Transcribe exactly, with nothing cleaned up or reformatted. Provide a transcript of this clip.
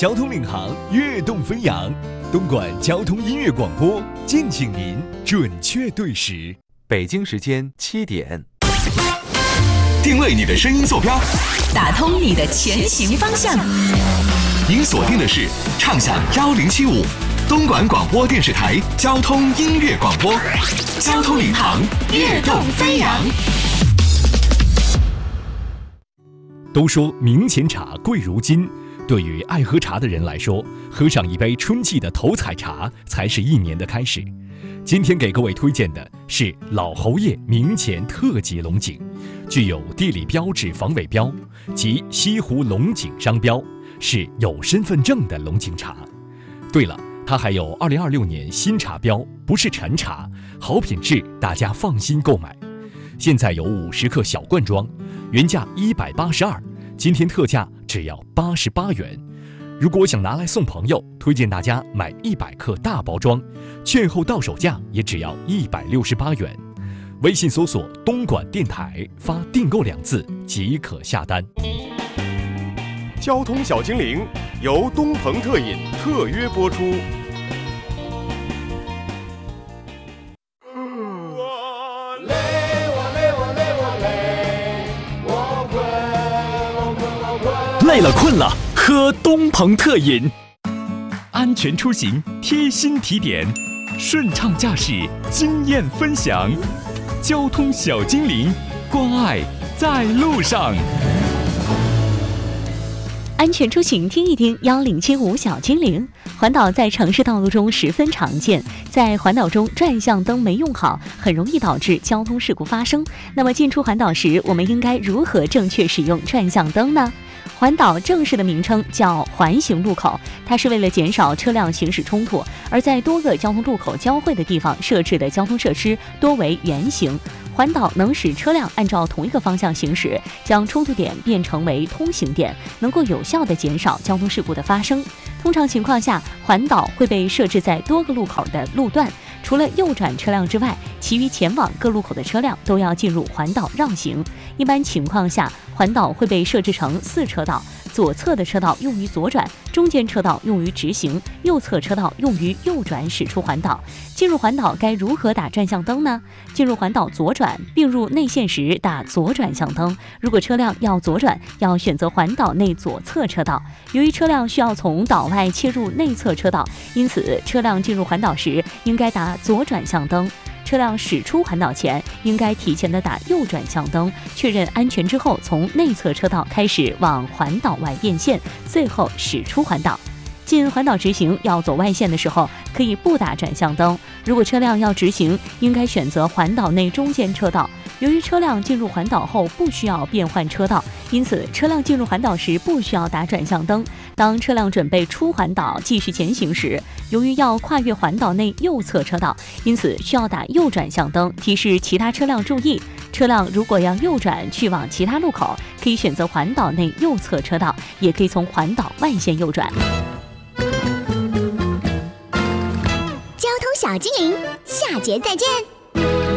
交通领航，跃动飞扬。东莞交通音乐广播，敬请您准确对时。 北京时间七点， 定位你的声音坐标， 打通你的前行方向。 您锁定的是畅享幺零七五，东莞广播电视台交通音乐广播，交通领航，跃动飞扬。 都说明前茶贵如金，对于爱喝茶的人来说，喝上一杯春季的头彩茶才是一年的开始。今天给各位推荐的是老侯爷明前特级龙井，具有地理标志防伪标及西湖龙井商标，是有身份证的龙井茶。对了，它还有二零二六年新茶标，不是陈茶，好品质，大家放心购买。现在有五十克小罐装，原价一百八十二，今天特价只要八十八元。如果想拿来送朋友，推荐大家买一百克大包装，券后到手价也只要一百六十八元。微信搜索东莞电台，发订购两字即可下单。 交通小精灵由东鹏特饮特约播出。 累了困了，喝东鹏特饮。安全出行，贴心提点，顺畅驾驶，经验分享。交通小精灵，关爱在路上。 安全出行，听一听幺零七五小精灵。环岛在城市道路中十分常见，在环岛中转向灯没用好，很容易导致交通事故发生。那么进出环岛时，我们应该如何正确使用转向灯呢？环岛正式的名称叫环形路口，它是为了减少车辆行驶冲突，而在多个交通路口交汇的地方设置的交通设施多为圆形。环岛能使车辆按照同一个方向行驶，将冲突点变成为通行点，能够有效地减少交通事故的发生。通常情况下，环岛会被设置在多个路口的路段，除了右转车辆之外，其余前往各路口的车辆都要进入环岛绕行。一般情况下，环岛会被设置成四车道，左侧的车道用于左转，中间车道用于直行，右侧车道用于右转驶出环岛。进入环岛该如何打转向灯呢？进入环岛左转并入内线时打左转向灯，如果车辆要左转，要选择环岛内左侧车道。由于车辆需要从岛外切入内侧车道，因此车辆进入环岛时应该打左转向灯。车辆驶出环岛前，应该提前的打右转向灯，确认安全之后，从内侧车道开始往环岛外变线，最后驶出环岛。进环岛直行要走外线的时候，可以不打转向灯。如果车辆要直行，应该选择环岛内中间车道。由于车辆进入环岛后不需要变换车道，因此车辆进入环岛时不需要打转向灯。当车辆准备出环岛继续前行时，由于要跨越环岛内右侧车道，因此需要打右转向灯，提示其他车辆注意。车辆如果要右转去往其他路口，可以选择环岛内右侧车道，也可以从环岛外线右转。 交通小精灵，下节再见。